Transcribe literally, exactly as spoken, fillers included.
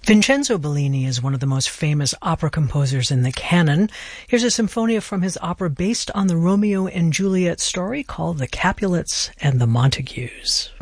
Vincenzo Bellini is one of the most famous opera composers in the canon. Here's a symphonia from his opera based on the Romeo and Juliet story called The Capulets and the Montagues.